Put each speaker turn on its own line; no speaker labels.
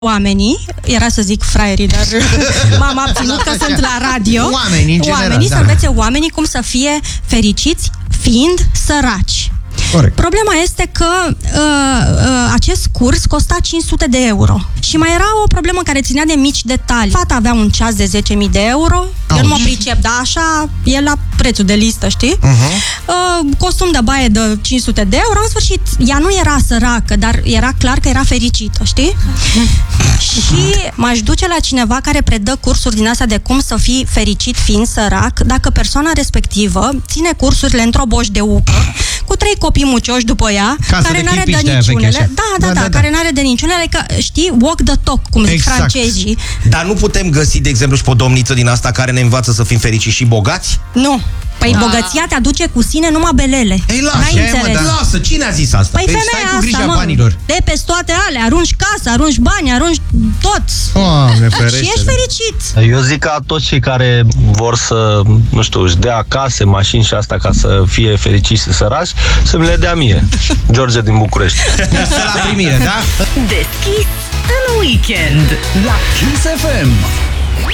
oamenii, era să zic fraierii, dar m-am abținut că sunt la radio.
Oamenii, în general,
oamenii să învețe oamenii cum să fie fericiți fiind săraci.
Corect.
Problema este că acest curs costa 500 de euro. Și mai era o problemă care ținea de mici detalii. Fata avea un ceas de 10.000 de euro. Eu nu mă pricep, dar așa e la prețul de listă, știi? Costum de baie de 500 de euro. În sfârșit, ea nu era săracă, dar era clar că era fericită, știi? Și m-aș duce la cineva care predă cursuri din astea de cum să fii fericit fiind sărac, dacă persoana respectivă ține cursurile într-o boșdeucă, cu 3 copii mucioși după ea,
Casă
care
de
n-are
chipici
de
de-aia
niciunele.
veche așa.
Da, care n-are de niciunele, adică, știi, walk the talk, cum zic francezii.
Dar nu putem găsi, de exemplu, și pe o domniță din asta care ne învață să fim fericiți și bogați?
Nu. Păi bogăția te aduce cu sine numai belele.
Ei,
lasă,
cine a zis asta?
Păi femeia asta, mă, de pe toate alea, arunci casă, arunci bani, arunci tot. Și ești fericit.
Eu zic ca toți cei care vor să, nu știu, își dea case, mașini și asta ca să fie fericiți și săraci, să mi le dea mie. George din București.
La primire, da?
Deschis în weekend la Kiss FM.